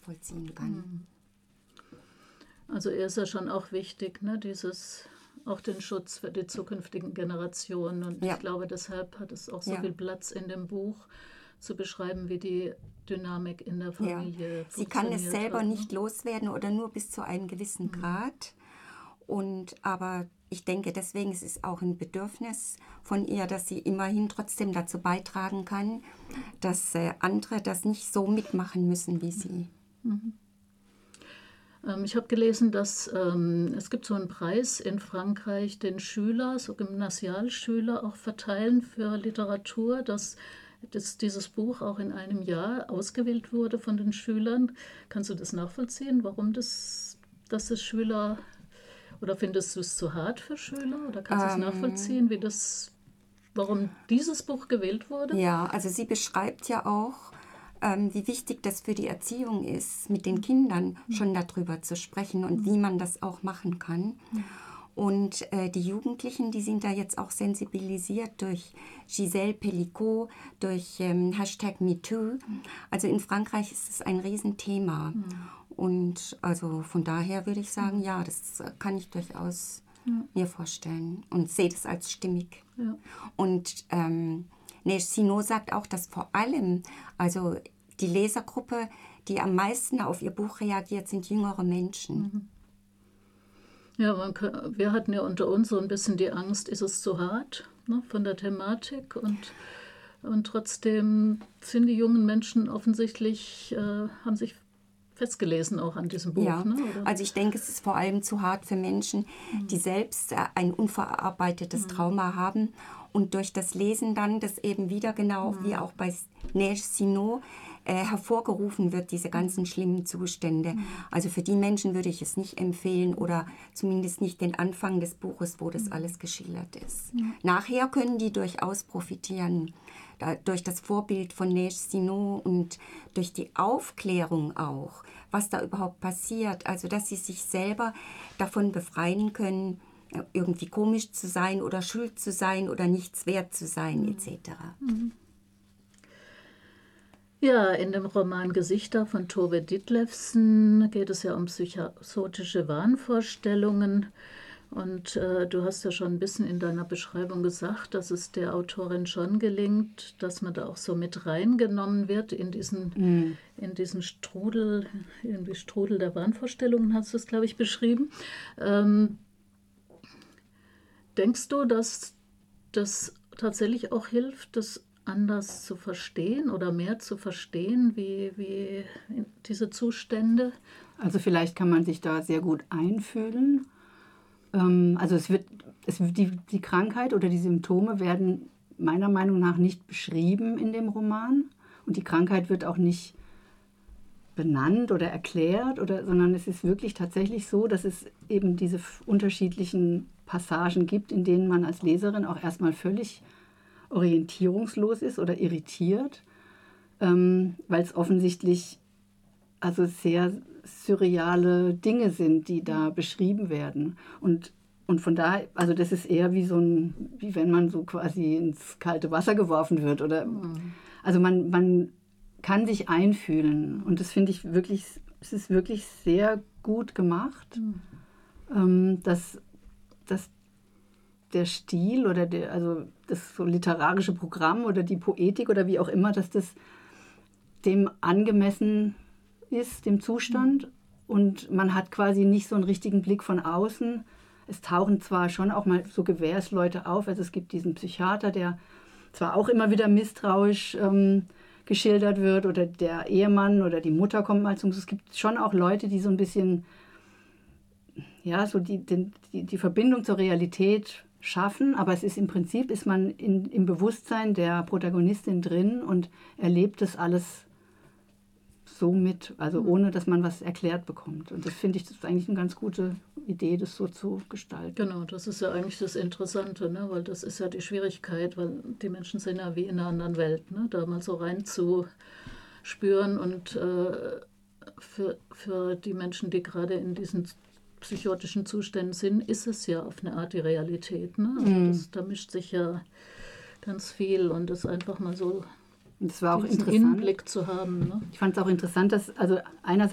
nachvollziehen kann. Also er ist ja schon auch wichtig, ne? Auch den Schutz für die zukünftigen Generationen. Und ich glaube, deshalb hat es auch so viel Platz in dem Buch, zu beschreiben, wie die Dynamik in der Familie funktioniert. Sie kann es selber nicht loswerden oder nur bis zu einem gewissen Grad. Aber ich denke, deswegen ist es auch ein Bedürfnis von ihr, dass sie immerhin trotzdem dazu beitragen kann, dass andere das nicht so mitmachen müssen wie sie. Ich habe gelesen, dass es gibt so einen Preis in Frankreich, den Schüler, so Gymnasialschüler auch verteilen für Literatur, dass dieses Buch auch in einem Jahr ausgewählt wurde von den Schülern. Kannst du das nachvollziehen, warum das Schüler, oder findest du es zu hart für Schüler, oder kannst du es nachvollziehen, warum dieses Buch gewählt wurde? Ja, also sie beschreibt ja auch, wie wichtig das für die Erziehung ist, mit den Kindern schon darüber zu sprechen und wie man das auch machen kann. Und die Jugendlichen, die sind da jetzt auch sensibilisiert durch Gisèle Pelicot, durch #MeToo. Also in Frankreich ist es ein Riesenthema. Und also von daher würde ich sagen, ja, das kann ich durchaus mir vorstellen und sehe das als stimmig. Ja. Und Neige Sinon sagt auch, dass vor allem, also die Lesergruppe, die am meisten auf ihr Buch reagiert, sind jüngere Menschen. Ja, wir hatten ja unter uns so ein bisschen die Angst, ist es zu hart, ne, von der Thematik, und trotzdem sind die jungen Menschen offensichtlich, haben sich festgelesen auch an diesem Buch. Ja, ne, oder? Also ich denke, es ist vor allem zu hart für Menschen, die selbst ein unverarbeitetes Trauma haben und durch das Lesen dann, das eben wieder genau wie auch bei Neige Sinon hervorgerufen wird, diese ganzen schlimmen Zustände. Also für die Menschen würde ich es nicht empfehlen oder zumindest nicht den Anfang des Buches, wo das alles geschildert ist. Nachher können die durchaus profitieren, durch das Vorbild von Neige Sinon und durch die Aufklärung auch, was da überhaupt passiert. Also dass sie sich selber davon befreien können, irgendwie komisch zu sein oder schuld zu sein oder nichts wert zu sein, etc. Ja, in dem Roman Gesichter von Tove Ditlevsen geht es ja um psychotische Wahnvorstellungen. Und du hast ja schon ein bisschen in deiner Beschreibung gesagt, dass es der Autorin schon gelingt, dass man da auch so mit reingenommen wird in diesen Strudel, irgendwie Strudel der Wahnvorstellungen, hast du es, glaube ich, beschrieben. Denkst du, dass das tatsächlich auch hilft, das anders zu verstehen oder mehr zu verstehen, wie diese Zustände? Also vielleicht kann man sich da sehr gut einfühlen. Also die Krankheit oder die Symptome werden meiner Meinung nach nicht beschrieben in dem Roman. Und die Krankheit wird auch nicht benannt oder erklärt, sondern es ist wirklich tatsächlich so, dass es eben diese unterschiedlichen Passagen gibt, in denen man als Leserin auch erstmal völlig orientierungslos ist oder irritiert, weil es offensichtlich also sehr surreale Dinge sind, die da beschrieben werden. Und von daher, also das ist eher wie wenn man so quasi ins kalte Wasser geworfen wird. Also man kann sich einfühlen. Und das finde ich wirklich, es ist wirklich sehr gut gemacht, dass der Stil oder also das so literarische Programm oder die Poetik oder wie auch immer, dass das dem angemessen ist, dem Zustand. Und man hat quasi nicht so einen richtigen Blick von außen. Es tauchen zwar schon auch mal so Gewährsleute auf, also es gibt diesen Psychiater, der zwar auch immer wieder misstrauisch geschildert wird, oder der Ehemann oder die Mutter kommt mal zum. Es gibt schon auch Leute, die so ein bisschen, ja, so die Verbindung zur Realität schaffen, aber es ist im Prinzip, ist man im Bewusstsein der Protagonistin drin und erlebt das alles so mit, also ohne, dass man was erklärt bekommt. Und das finde ich, das ist eigentlich eine ganz gute Idee, das so zu gestalten. Genau, das ist ja eigentlich das Interessante, ne? Weil das ist ja die Schwierigkeit, weil die Menschen sind ja wie in einer anderen Welt, ne? Da mal so rein zu spüren, und für die Menschen, die gerade in diesen psychotischen Zuständen sind, ist es ja auf eine Art die Realität, ne? Also da mischt sich ja ganz viel, und das einfach mal so das war auch diesen interessant. Innenblick zu haben. Ne? Ich fand es auch interessant, dass, also einerseits